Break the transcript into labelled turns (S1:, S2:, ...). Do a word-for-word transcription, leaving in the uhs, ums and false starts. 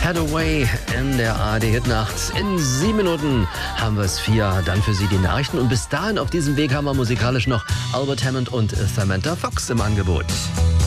S1: Hathaway in der A R D-Hitnacht. In sieben Minuten haben wir es vier. Dann für Sie die Nachrichten. Und bis dahin auf diesem Weg haben wir musikalisch noch Albert Hammond und Samantha Fox im Angebot.